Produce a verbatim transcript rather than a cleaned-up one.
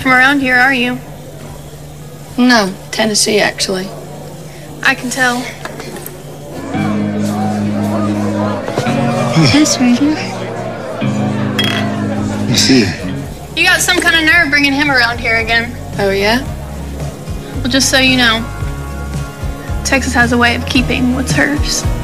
not from around here, are you? No, Tennessee, actually. I can tell. Yes, Radio. You see. You got some kind of nerve bringing him around here again. Oh, yeah? Well, just so you know, Texas has a way of keeping what's hers.